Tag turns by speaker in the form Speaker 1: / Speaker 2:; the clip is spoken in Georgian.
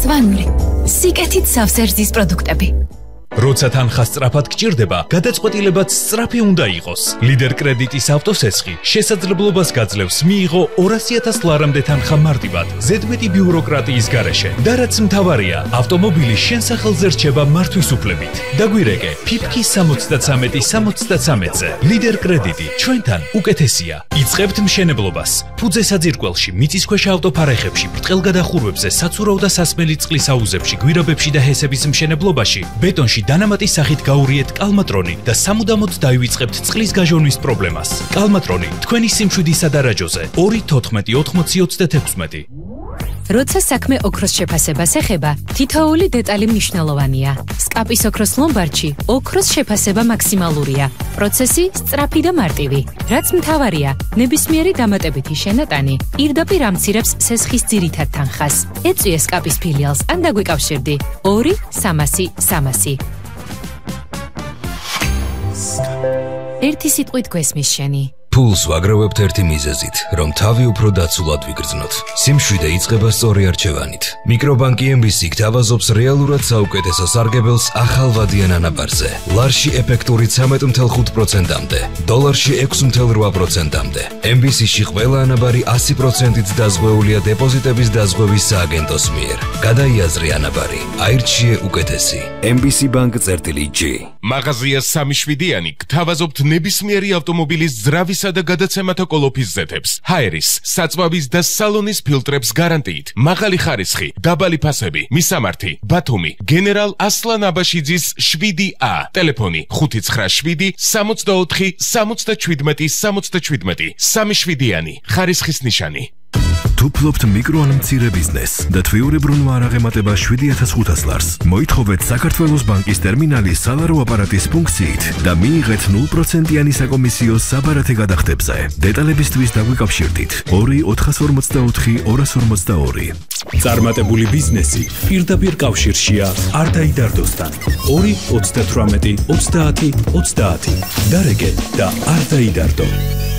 Speaker 1: მწვანური, სიკეთით სავსე პროდუქტები.
Speaker 2: როცა თანხა სწრაფად გჭირდება, გადაწყვეტილებაც სწრაფი უნდა იყოს. ლიდერ კრედიტის ავტოსესხი შესაძლებლობას გაძლევს მიიღო 200,000 ლარამდე თანხა მარტივად, ზედმეტი ბიუროკრატიის გარეშე. და რაც მთავარია, ავტომობილი შენ სახელზე რჩება მართვის უფლებით. დაგვირეკე, ფიფკი 73-ზე. ლიდერ კრედიტი ჩვენთან უკეთესია. იწყებთ მშენებლობას. ფუძე საძირკველში, მიწისქვეშა ავტოფარეხებში, ბრტყელ გადახურვებზე, საცურაო და სასმელი წყლის აუზებში, გვირაბებში და ჰესების მშენებლობაში, ბეტონში დანამატის სახით გაურიეთ კალმატრონი და სამუდამოდ დაივიწყებთ წყლის გაჟონვის პრობლემას. კალმატრონი თქვენი სიმშვიდის სადარაჯოზე 2-14-80-36.
Speaker 1: როცა საქმე ოქროს შეფასებას ეხება, თითოეული დეტალი მნიშვნელოვანია. სკაპის ოქროს ლომბარდში ოქროს შეფასება მაქსიმალურია. პროცესი სწრაფი და მარტივი. რაც მთავარია, ნებისმიერი დამატებითი შენატანი პირდაპირ ამცირებს სესხის ძირითად თანხას. ეწვიე სკაპის ფილიალს ან დაგვიკავშირდი 2-300-300. ერთი სიტყვით გვესმის შენი.
Speaker 3: ფულს ვაგროვებთ ერთი მიზეზით, რომ თავი უფრო დაცულად ვიგრძნოთ. სიმშვიდე იწყება სწორი არჩევანით. მიკრობანკი MBC გთავაზობს რეალურად საუკეთესო სარგებელს ახალვადიან ანაბარზე. ლარში ეფექტური 13.5%-მდე, დოლარში 6.8%-მდე. MBC-ში ყველა ანაბარი 100%-ით დაზღვეულია დეპოზიტების დაზღვევის სააგენტოს მიერ. გადაიაზრე ანაბარი, აირჩიე უკეთესი. MBC Bank-G.
Speaker 4: მაღაზია 3-შვიდიანი გთავაზობთ ნებისმიერი ავტომობილის ძრავისა და გადაცემათა კოლოფის ზეთებს, ჰაერის, საწვავის და სალონის ფილტრებს გარანტიით, მაღალი ხარისხი, დაბალი ფასები, მისამართი, ბათუმი, გენერალ ასლან აბაშიძის 7A, ტელეფონი 594-64-77-77, 3-შვიდიანი, ხარისხის ნიშანი.
Speaker 5: თუ ფლობთ მიკრო ან მცირე ბიზნესს და თვიურებრუნვა არ აღემატება 7,500 ლარს, მოითხოვეთ საქართველოს ბანკის ტერმინალის სალარო აპარატის ფუნქციით და მიიღეთ 0%-იანი საკომისიო საბარათე გადახდებზე. დეტალებისთვის დაგვიკავშირდით 2-444-242.
Speaker 2: წარმატებული ბიზნესი პირდაპირ კავშირშია არ დაიდარდოსთან. 2-38-30-30. დარეკე და არ დაიდარდო.